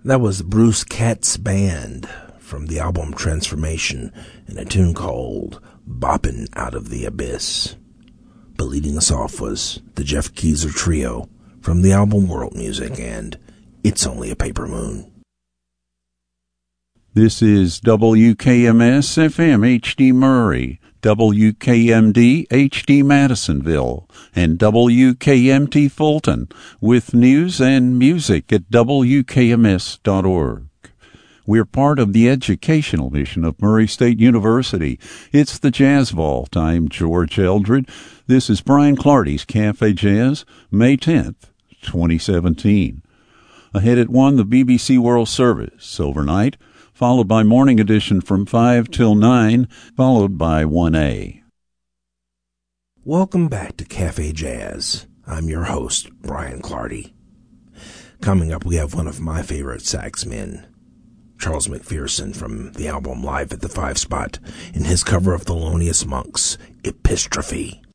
That was Bruce Katz Band from the album Transformation in a tune called Boppin' Out of the Abyss. But leading us off was the Jeff Keezer Trio from the album World Music and It's Only a Paper Moon. This is WKMS FM HD Murray, WKMD HD Madisonville, and WKMT Fulton with news and music at WKMS.org. We're part of the educational mission of Murray State University. It's the Jazz Vault. I'm George Eldred. This is Brian Clardy's Cafe Jazz, May 10th, 2017. Ahead at 1, the BBC World Service overnight, followed by Morning Edition from 5 till 9, followed by 1A. Welcome back to Cafe Jazz. I'm your host, Brian Clardy. Coming up, we have one of my favorite sax men, Charles McPherson, from the album Live at the Five Spot, in his cover of Thelonious Monk's Epistrophe.